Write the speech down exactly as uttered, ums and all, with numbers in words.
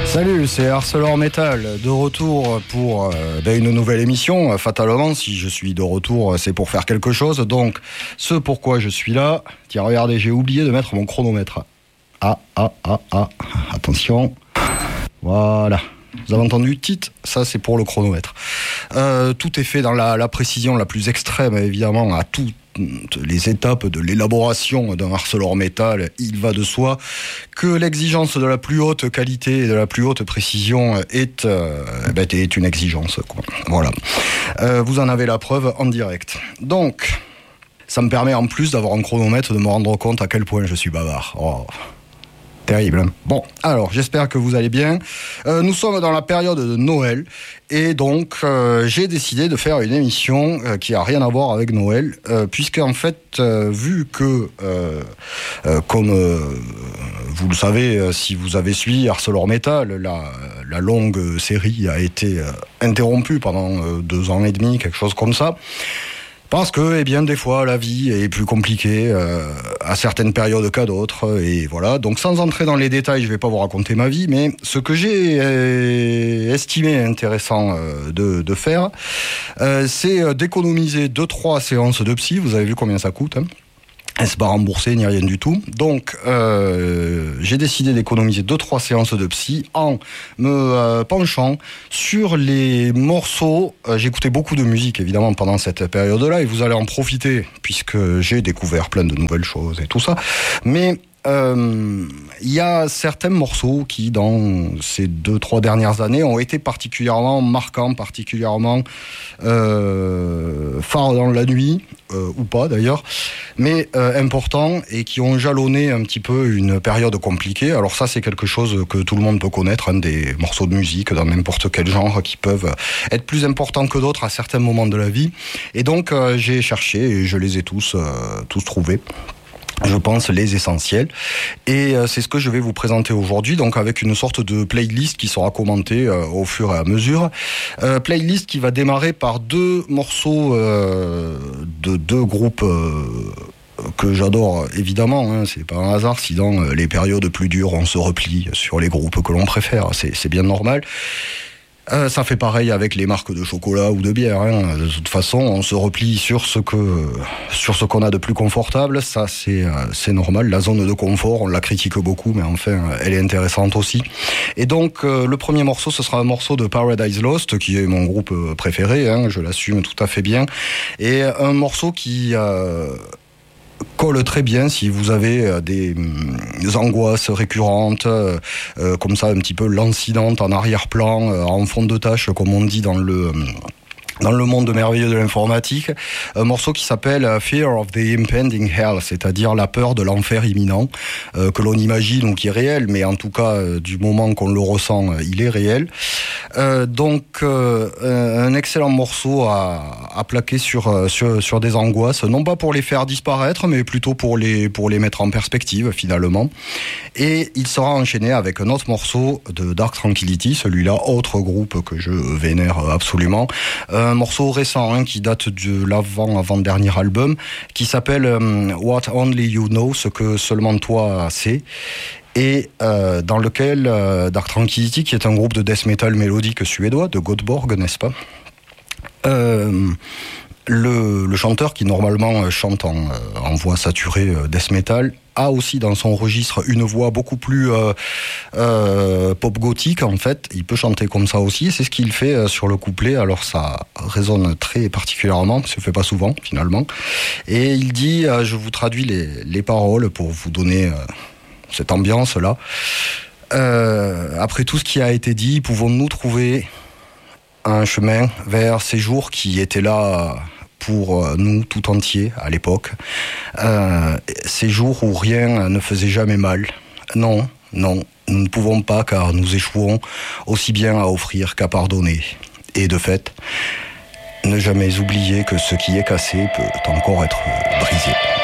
Salut, c'est ArcelorMetal, de retour pour euh, ben une nouvelle émission. Fatalement, si je suis de retour, c'est pour faire quelque chose. Donc, ce pourquoi je suis là... Tiens, regardez, j'ai oublié de mettre mon chronomètre. Ah, ah, ah, ah, attention. Voilà. Vous avez entendu, titre, ça c'est pour le chronomètre. Euh, tout est fait dans la, la précision la plus extrême, évidemment, à toutes les étapes de l'élaboration d'un ArcelorMetal. Il va de soi que l'exigence de la plus haute qualité et de la plus haute précision est, euh, ben, est une exigence, quoi. Voilà. Euh, vous en avez la preuve en direct. Donc, ça me permet en plus d'avoir un chronomètre de me rendre compte à quel point je suis bavard. Oh. Terrible. Bon, alors j'espère que vous allez bien. Euh, nous sommes dans la période de Noël et donc euh, j'ai décidé de faire une émission euh, qui a rien à voir avec Noël, euh, puisque en fait, euh, vu que, euh, euh, comme euh, vous le savez, euh, si vous avez suivi ArcelorMetal, la, la longue série a été euh, interrompue pendant euh, deux ans et demi, quelque chose comme ça. Parce que, eh bien, des fois, la vie est plus compliquée euh, à certaines périodes qu'à d'autres, et voilà. Donc, sans entrer dans les détails, je vais pas vous raconter ma vie, mais ce que j'ai euh, estimé intéressant euh, de, de faire, euh, c'est d'économiser deux trois séances de psy. Vous avez vu combien ça coûte, hein. C'est pas remboursé ni rien du tout. Donc, euh, j'ai décidé d'économiser deux trois séances de psy en me euh, penchant sur les morceaux. Euh, j'ai écouté beaucoup de musique, évidemment, pendant cette période-là, et vous allez en profiter, puisque j'ai découvert plein de nouvelles choses et tout ça. Mais il euh, y a certains morceaux qui, dans ces deux, trois dernières années, ont été particulièrement marquants, particulièrement euh, phares dans la nuit, euh, ou pas d'ailleurs, mais euh, importants, et qui ont jalonné un petit peu une période compliquée. Alors ça, c'est quelque chose que tout le monde peut connaître, hein, des morceaux de musique dans n'importe quel genre qui peuvent être plus importants que d'autres à certains moments de la vie. Et donc, euh, j'ai cherché et je les ai tous, euh, tous trouvés. Je pense les essentiels, et euh, c'est ce que je vais vous présenter aujourd'hui, donc avec une sorte de playlist qui sera commentée euh, au fur et à mesure. Euh, playlist qui va démarrer par deux morceaux euh, de deux groupes euh, que j'adore évidemment, hein, c'est pas un hasard si dans les périodes plus dures on se replie sur les groupes que l'on préfère, c'est, c'est bien normal. Euh, ça fait pareil avec les marques de chocolat ou de bière, hein. De toute façon, on se replie sur ce que, sur ce qu'on a de plus confortable. Ça, c'est, euh, c'est normal. La zone de confort, on la critique beaucoup, mais enfin, elle est intéressante aussi. Et donc, euh, le premier morceau, ce sera un morceau de Paradise Lost, qui est mon groupe préféré, hein, je l'assume tout à fait bien. Et un morceau qui, euh, colle très bien si vous avez des, des angoisses récurrentes, euh, comme ça un petit peu lancinantes en arrière-plan, euh, en fond de tâche, comme on dit dans le... dans le monde merveilleux de l'informatique, un morceau qui s'appelle Fear of the Impending Hell, c'est-à-dire la peur de l'enfer imminent, euh, que l'on imagine ou qui est réel, mais en tout cas, euh, du moment qu'on le ressent, euh, il est réel. Euh, donc, euh, un excellent morceau à, à plaquer sur, sur, sur des angoisses, non pas pour les faire disparaître, mais plutôt pour les, pour les mettre en perspective, finalement. Et il sera enchaîné avec un autre morceau de Dark Tranquillity, celui-là, autre groupe que je vénère absolument, euh, un morceau récent, hein, qui date de l'avant-avant-dernier album, qui s'appelle um, What Only You Know, ce que seulement toi sais, et euh, dans lequel euh, Dark Tranquillity, qui est un groupe de death metal mélodique suédois, de Göteborg, n'est-ce pas, euh, le, le chanteur, qui normalement chante en, en voix saturée euh, death metal, a aussi dans son registre une voix beaucoup plus euh, euh, pop gothique, en fait. Il peut chanter comme ça aussi, c'est ce qu'il fait euh, sur le couplet. Alors ça résonne très particulièrement, ça se fait pas souvent finalement. Et il dit, euh, je vous traduis les, les paroles pour vous donner euh, cette ambiance-là. Euh, après tout ce qui a été dit, pouvons-nous trouver un chemin vers ces jours qui étaient là pour nous tout entiers à l'époque, euh, ces jours où rien ne faisait jamais mal. Non, non, nous ne pouvons pas, car nous échouons aussi bien à offrir qu'à pardonner. Et de fait, ne jamais oublier que ce qui est cassé peut encore être brisé.